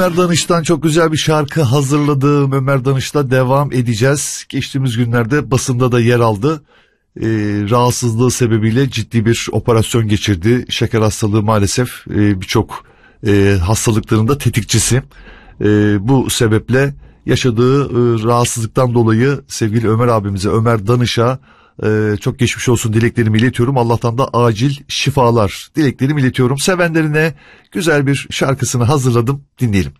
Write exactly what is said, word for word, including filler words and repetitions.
Ömer Danış'tan çok güzel bir şarkı hazırladım. Ömer Danış'la devam edeceğiz. Geçtiğimiz günlerde basında da yer aldı. Ee, rahatsızlığı sebebiyle ciddi bir operasyon geçirdi. Şeker hastalığı maalesef e, birçok e, hastalıkların da tetikçisi. E, bu sebeple yaşadığı e, rahatsızlıktan dolayı sevgili Ömer abimize, Ömer Danış'a e, çok geçmiş olsun dileklerimi iletiyorum. Allah'tan da acil şifalar dileklerimi iletiyorum. Sevenlerine güzel bir şarkısını hazırladım. Dinleyelim.